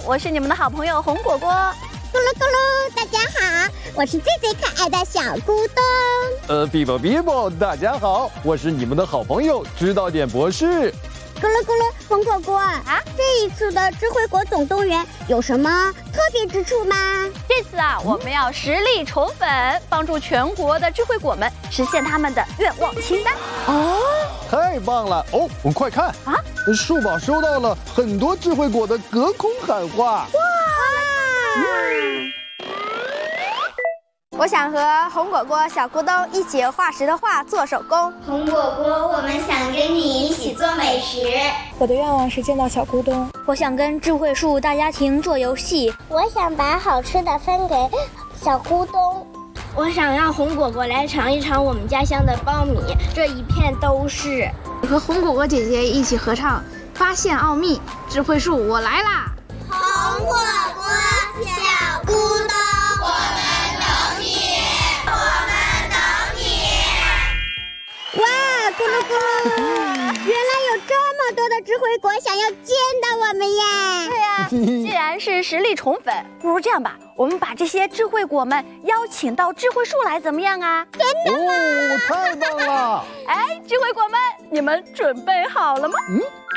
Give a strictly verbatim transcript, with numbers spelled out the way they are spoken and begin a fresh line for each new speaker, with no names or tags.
我是你们的好朋友红果果。
咕噜咕噜，大家好，我是最最可爱的小咕咚。
呃，比宝比宝，大家好，我是你们的好朋友知道点博士。
咕噜咕噜，红果果啊，这一次的智慧果总动员有什么特别之处吗？
这次啊，我们要实力宠粉，帮助全国的智慧果们实现他们的愿望清单。
哦，
太棒了哦！我快看啊，树宝收到了很多智慧果的隔空喊话。
哇！
嗯我想和红果果、小咕咚一起画石头画做手工。
红果果，我们想跟你一起做美食。
我的愿望是见到小咕咚。
我想跟智慧树大家庭做游戏。
我想把好吃的分给小咕咚。
我想让红果果来尝一尝我们家乡的苞米，这一片都是。
和红果果姐姐一起合唱《发现奥秘》，智慧树我来啦！
红果果，小咕咚，我们等你，我们等你。
哇，咕噜咕噜，原来有这么多的智慧果想要见到我们呀！
对呀、啊，既然是实力宠粉，不如这样吧，我们把这些智慧果们邀请到智慧树来，怎么样啊？
真的吗？
哦，太棒了！
哎，智慧果们，你们准备好了吗？
嗯，